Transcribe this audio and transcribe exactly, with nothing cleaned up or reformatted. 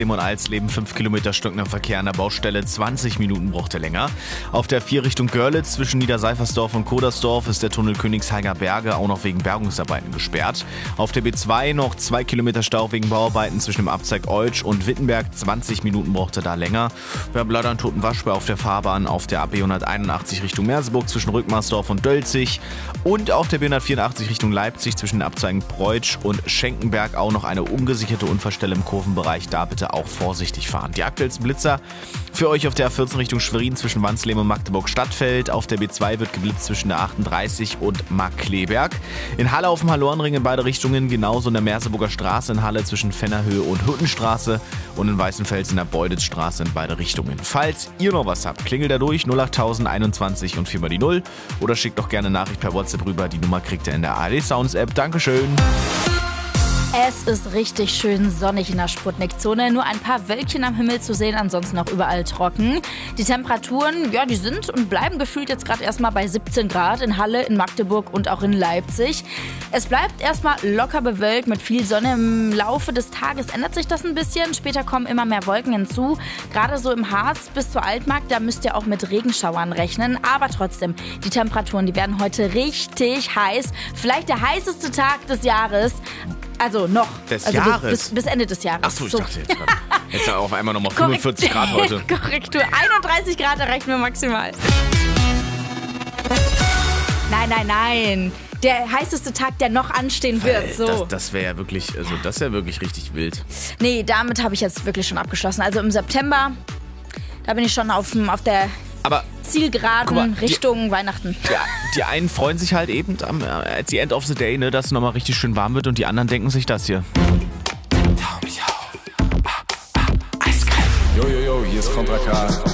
und Alsleben fünf Kilometer stockender Verkehr an der Baustelle, zwanzig Minuten braucht er länger. Auf der vier Richtung Görlitz zwischen Niederseifersdorf und Kodersdorf ist der Tunnel Königshaiger Berge auch noch wegen Bergungsarbeiten gesperrt. Auf der B zwei noch zwei Kilometer Stau wegen Bauarbeiten zwischen dem Abzweig Eutsch und Wittenberg, zwanzig Minuten braucht er da länger. Wir haben leider einen toten Waschbär auf der Fahrbahn auf der A B hunderteinundachtzig Richtung Merseburg zwischen Rückmarsdorf und Dölzig und auf der B hundertvierundachtzig Richtung Leipzig zwischen den Abzweigen Preutsch und Schenkenberg auch noch eine ungesicherte Unfallstelle im Kurvenbereich, da bitte auch vorsichtig fahren. Die aktuellsten Blitzer für euch auf der A vierzehn Richtung Schwerin zwischen Wansleben und Magdeburg-Stadtfeld. Auf der B zwei wird geblitzt zwischen der achtunddreißig und Markkleeberg. In Halle auf dem Halornring in beide Richtungen, genauso in der Merseburger Straße in Halle zwischen Fennerhöhe und Hüttenstraße und in Weißenfels in der Beuditzstraße in beide Richtungen. Falls ihr noch was habt, klingelt da durch null acht null null einundzwanzig und viermal die null oder schickt doch gerne eine Nachricht per WhatsApp rüber. Die Nummer kriegt ihr in der A R D Sounds App. Dankeschön. Es ist richtig schön sonnig in der Sputnik-Zone. Nur ein paar Wölkchen am Himmel zu sehen, ansonsten auch überall trocken. Die Temperaturen, ja, die sind und bleiben gefühlt jetzt gerade erstmal bei siebzehn Grad in Halle, in Magdeburg und auch in Leipzig. Es bleibt erstmal locker bewölkt mit viel Sonne. Im Laufe des Tages ändert sich das ein bisschen. Später kommen immer mehr Wolken hinzu. Gerade so im Harz bis zur Altmark, da müsst ihr auch mit Regenschauern rechnen. Aber trotzdem, die Temperaturen, die werden heute richtig heiß. Vielleicht der heißeste Tag des Jahres. Also noch. Des also Jahres? Bis, bis Ende des Jahres. Achso, ich dachte jetzt gerade. Jetzt auf einmal nochmal fünfundvierzig Grad heute. Korrektur. einunddreißig Grad erreichen wir maximal. Nein, nein, nein. Der heißeste Tag, der noch anstehen wird. So. Das, das wäre ja wirklich, also das wäre wirklich richtig wild. Nee, damit habe ich jetzt wirklich schon abgeschlossen. Also im September, da bin ich schon auf, auf der Aber Zielgeraden mal, Richtung die, Weihnachten. Ja, die einen freuen sich halt eben am at the end of the day, ne, dass es nochmal richtig schön warm wird und die anderen denken sich das hier. Yo, yo, yo, hier ist Contra K.